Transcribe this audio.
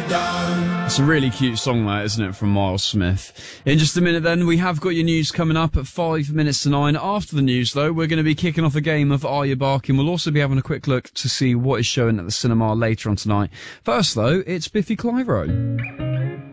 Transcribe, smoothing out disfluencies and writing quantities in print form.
It's a really cute song, that, isn't it, from Miles Smith? In just a minute then, we have got your news coming up at 9 minutes to 9. After the news, though, we're going to be kicking off a game of Are You Barking? We'll also be having a quick look to see what is showing at the cinema later on tonight. First, though, it's Biffy Clyro.